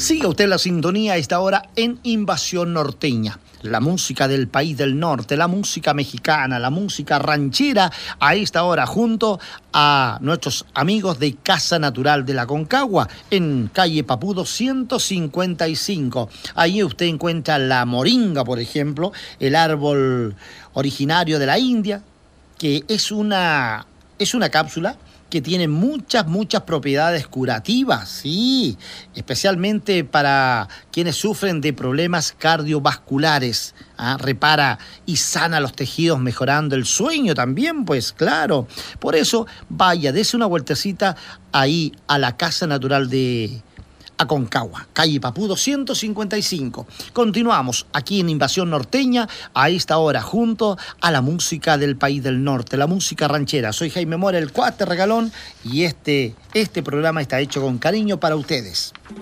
Siga usted la sintonía a esta hora en Invasión Norteña. La música del país del norte, la música mexicana, la música ranchera, a esta hora junto a nuestros amigos de Casa Natural de la Concagua, en calle Papudo 155. Ahí usted encuentra la moringa, por ejemplo, el árbol originario de la India, que es una cápsula que tiene muchas propiedades curativas, sí, especialmente para quienes sufren de problemas cardiovasculares. Repara y sana los tejidos, mejorando el sueño también, pues claro. Por eso, vaya, dese una vueltecita ahí a la Casa Natural de Aconcagua, calle Papudo 155. Continuamos aquí en Invasión Norteña a esta hora junto a la música del país del norte, la música ranchera. Soy Jaime Mora, el Cuate Regalón, y este programa está hecho con cariño para ustedes.